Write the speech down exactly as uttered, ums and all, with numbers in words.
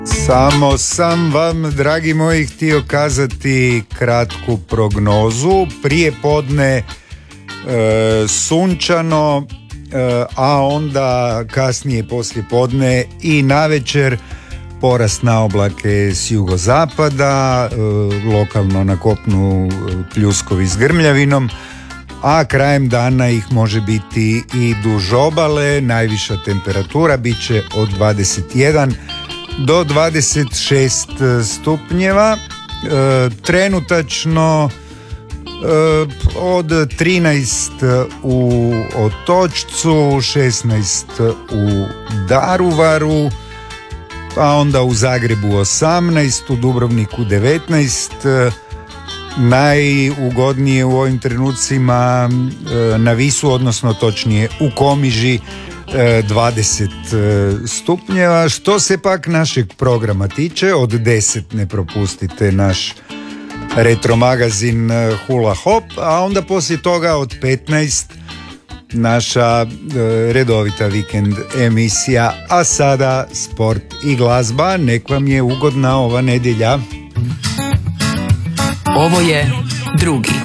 Samo sam vam, dragi moji, htio kazati kratku prognozu. Prije podne e, sunčano, e, a onda kasnije poslije podne i navečer porast na oblake s jugozapada, e, lokalno na kopnu pljuskovi s grmljavinom, a krajem dana ih može biti i duž obale. Najviša temperatura bit će od dvadeset jedan do dvadeset šest stupnjeva. E, trenutačno e, od trinaest u Otočcu, šesnaest u Daruvaru, pa onda u Zagrebu osamnaest, u Dubrovniku devetnaest. Najugodnije u ovim trenucima e, na Visu, odnosno točnije u Komiži, dvadeset stupnjeva. Što se pak našeg programa tiče, od deset ne propustite naš retro magazin Hula Hop, a onda poslije toga od petnaest naša redovita vikend emisija. A sada sport i glazba. Nek vam je ugodna ova nedjelja. Ovo je drugi.